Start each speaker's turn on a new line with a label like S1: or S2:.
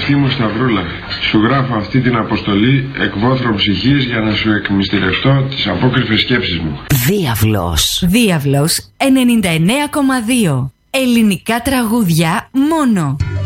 S1: Αγαπητή μου Σταυρούλα, σου γράφω αυτή την αποστολή εκ βόθρων ψυχής για να σου εκμυστηρευτώ τις απόκριφες σκέψεις μου.
S2: Διάβλος.
S3: Διάβλος 99,2. Ελληνικά τραγούδια μόνο.